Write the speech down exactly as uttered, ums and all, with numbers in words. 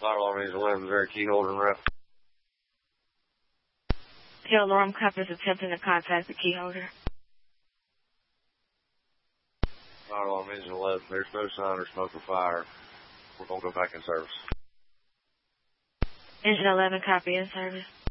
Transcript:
Fire alarm engine eleven, very key holder and rep. Tail alarm compass attempting to contact the key holder. Fire alarm engine eleven, there's no sign or smoke or fire. We're going to go back in service. Engine eleven, copy in service.